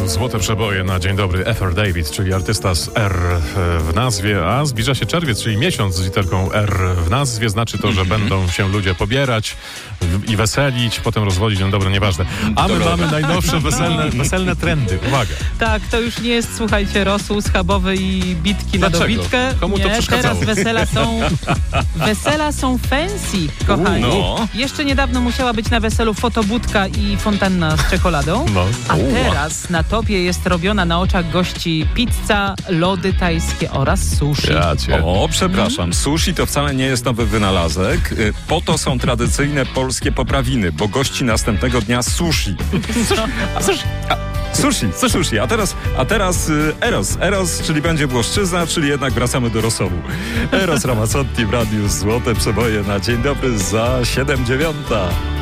Złote przeboje na dzień dobry. F.R. David, czyli artysta z R w nazwie, a zbliża się czerwiec, czyli miesiąc z literką R w nazwie. Znaczy to, że będą się ludzie pobierać i weselić, potem rozwodzić. No dobra, nieważne. A my mamy najnowsze weselne trendy. Uwaga. Tak, to już nie jest, słuchajcie, rosół schabowy i bitki na Dlaczego? dobitkę. Komu to nie, przeszkadzało? teraz wesela są fancy, kochani. No. Jeszcze niedawno musiała być na weselu fotobudka i fontanna z czekoladą. No. A teraz na topie jest robiona na oczach gości pizza, lody tajskie oraz sushi. Ja cię. O, przepraszam, sushi to wcale nie jest nowy wynalazek. Po to są tradycyjne polskie poprawiny, bo gości następnego dnia sushi. Sushi. A teraz Eros, czyli będzie Włoszczyzna, czyli jednak wracamy do rosołu. Eros Ramazzotti w radiu Złote Przeboje na dzień dobry za 7:09.